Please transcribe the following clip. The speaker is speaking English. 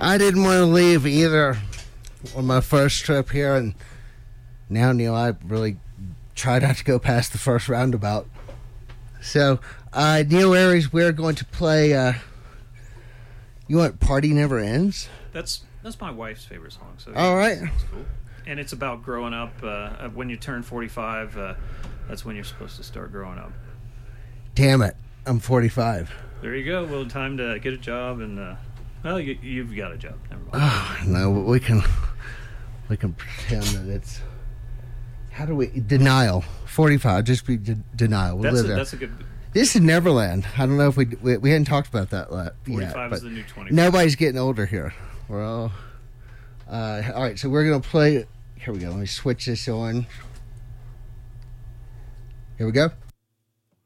I didn't want to leave either on my first trip here, and now, Neil, I really try not to go past the first roundabout. So, Neil Aries, we're going to play, you want Party Never Ends? That's my wife's favorite song. So all right. It's cool. And it's about growing up. When you turn 45, that's when you're supposed to start growing up. Damn it. I'm 45. There you go. Well, time to get a job, and well, you've got a job. Never mind. Oh, no, we can pretend that it's. How do we denial? 45. Just be denial. We'll live there. That's a good. This is Neverland. I don't know if we hadn't talked about that yet. 45 is the new 20. Nobody's getting older here. We're all. All right, so we're gonna play. Here we go. Let me switch this on. Here we go.